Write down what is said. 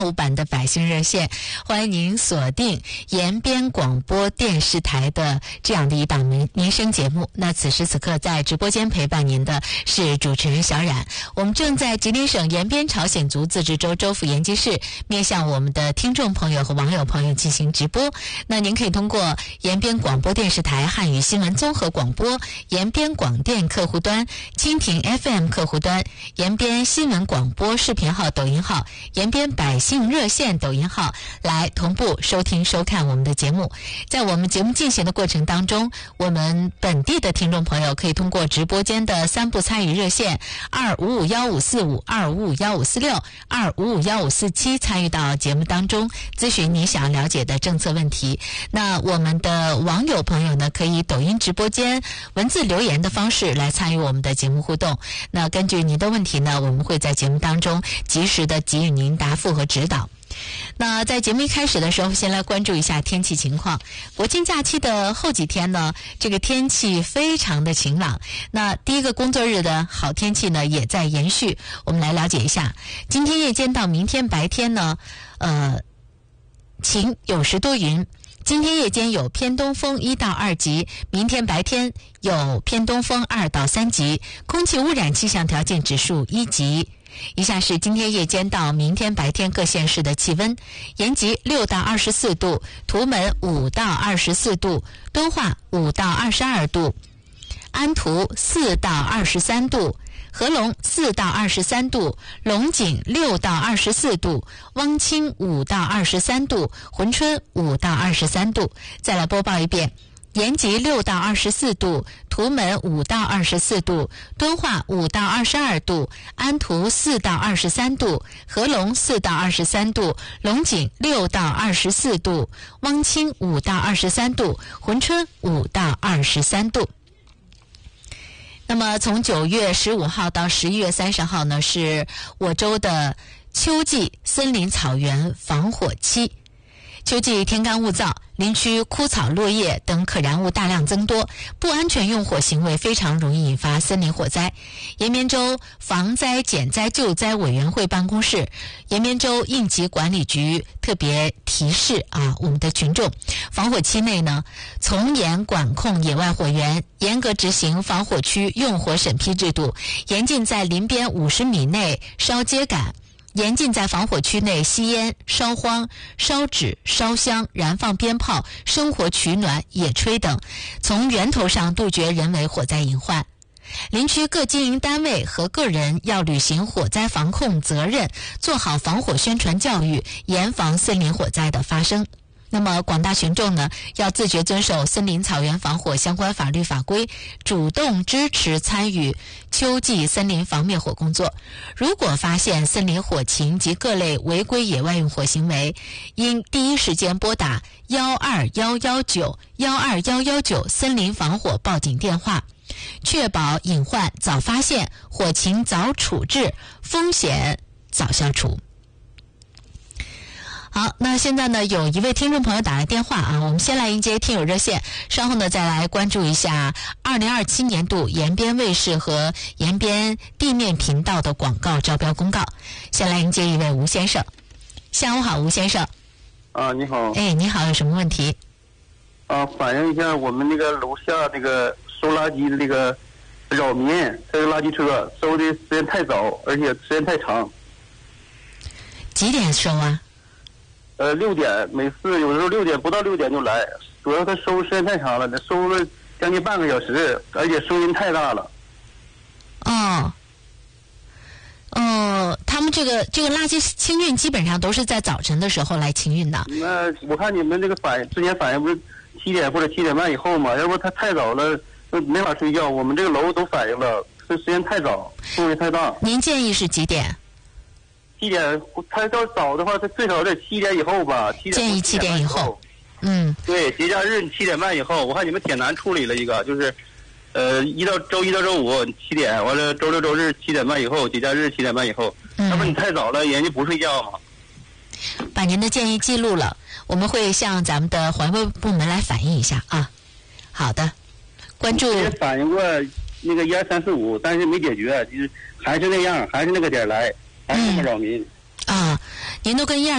版的百姓热线，欢迎您锁定延边广播电视台的这样的一档民生节目。那此时此刻在直播间陪伴您的是主持人小冉。我们正在吉林省延边朝鲜族自治州州府延吉市面向我们的听众朋友和网友朋友进行直播。那您可以通过延边广播电视台汉语新闻综合广播、延边广电客户端、蜻蜓 FM 客户端、延边新闻广播视频号、抖音号、延边百姓热线抖音号来同步收听收看我们的节目。在我们节目进行的过程当中，我们本地的听众朋友可以通过直播间的3部参与热线2551545、2551546、2551547参与到节目当中，咨询你想了解的政策问题。那我们的网友朋友呢，可以抖音直播间文字留言的方式来参与我们的节目互动。那根据您的问题呢，我们会在节目当中及时的给予您答复和指导。那在节目一开始的时候，先来关注一下天气情况。国庆假期的后几天呢，这个天气非常的晴朗。那第一个工作日的好天气呢，也在延续。我们来了解一下，今天夜间到明天白天呢，晴有时多云。今天夜间有偏东风1到2级，明天白天有偏东风2到3级，空气污染气象条件指数1级。以下是今天夜间到明天白天各县市的气温：延吉6到24度，图门5到24度，敦化5到22度，安图4到23度，合龙4到23度，龙井6到24度，汪清5到23度，珲春5到23度。再来播报一遍：延吉6到24度，图门5到24度，敦化5到22度，安图4到23度，合龙4到23度，龙井6到24度，汪清5到23度，珲春5到23度。那么从9月15号到11月30号呢，是我州的秋季森林草原防火期。秋季天干物燥，林区枯草落叶等可燃物大量增多，不安全用火行为非常容易引发森林火灾。延边州防灾减灾救灾委员会办公室、延边州应急管理局特别提示我们的群众，防火期内呢，从严管控野外火源，严格执行防火区用火审批制度，严禁在林边50米内烧秸秆，严禁在防火区内吸烟、烧荒、烧纸、烧香、燃放鞭炮、生火取暖、野炊等，从源头上杜绝人为火灾隐患。林区各经营单位和个人要履行火灾防控责任，做好防火宣传教育，严防森林火灾的发生。那么广大群众呢，要自觉遵守森林草原防火相关法律法规，主动支持参与秋季森林防灭火工作。如果发现森林火情及各类违规野外用火行为，应第一时间拨打12119、12119森林防火报警电话，确保隐患早发现，火情早处置，风险早消除。好，那现在呢，有一位听众朋友打来电话我们先来迎接听友热线，稍后呢再来关注一下2027年度延边卫视和延边地面频道的广告招标公告。先来迎接一位吴先生。下午好，吴先生。 你好。 你好，有什么问题？ 反映一下我们那个楼下那个收垃圾的那个扰民，这个垃圾车收的时间太早，而且时间太长。 几点收啊 ？6点，每次有时候6点不到6点就来，主要他收时间太长了，他收了将近半个小时，而且声音太大了。 他们这个垃圾清运基本上都是在早晨的时候来清运的。 那我看你们这个之前反映不是7点或者7点半以后嘛，要不他太早了没法睡觉，我们这个楼都反映了，这时间太早，声音太大。 您建议是几点 ？7点，他要早的话，他最少得7点以后吧。 建议7点以后。 对，节假日7点半以后。我看你们铁南处理了一个，就是周一到周五7点，完了周六周日7点半以后，节假日7点半以后。要不你太早了，人家不睡觉嘛。 把您的建议记录了，我们会向咱们的环卫部门来反映一下好的，关注。 也反映过那个1、2、3、4、5，但是没解决，就是还是那样，还是那个点来，还是那么扰民。 您都跟